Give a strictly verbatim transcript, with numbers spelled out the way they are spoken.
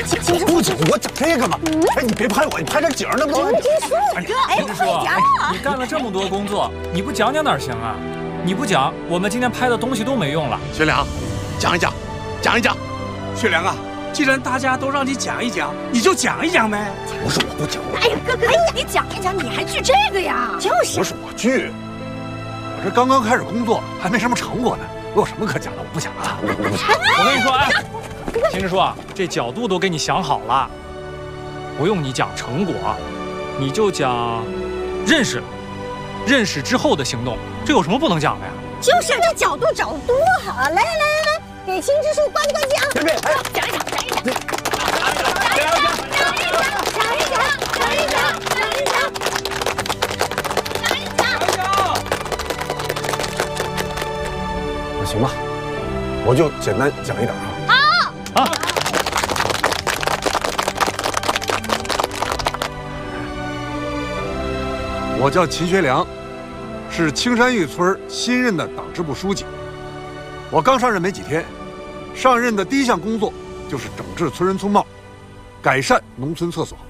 讲清楚。不讲，我讲这个嘛。哎，你别拍我，你拍点景儿能不能？ 金叔， 哎呀， 哎， 金叔，哎，你干了这么多工作，你不讲讲哪行啊？你不讲，我们今天拍的东西都没用了。 学良，讲一讲，讲一讲。 学良啊，既然大家都让你讲一讲，你就讲一讲呗。 不是我不讲。 哎呀，哥哥，你讲一讲，你还锯这个呀？就是。 不是我锯，我这刚刚开始工作，还没什么成果呢。我有什么可讲的？我不讲了，我不讲。 我跟你说，哎，秦支书啊，这角度都给你想好了，不用你讲成果，你就讲认识，认识之后的行动，这有什么不能讲的呀？ 就是这角度找多好！来来来来来，给秦支书关关奖。 别别，哎， 讲一讲，讲一讲， 讲一讲， 讲一讲，讲一讲，讲一讲，讲一讲，讲一讲。 那行吧，我就简单讲一点啊。 好。 啊。 我叫秦学良，是青山峪村新任的党支部书记。我刚上任没几天，上任的第一项工作就是整治村人村貌，改善农村厕所。